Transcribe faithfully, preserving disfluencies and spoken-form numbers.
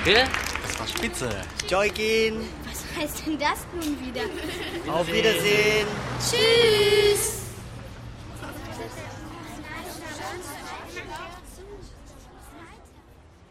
Danke, das war spitze. Joykin. Was heißt denn das nun wieder? Auf Wiedersehen. Tschüss.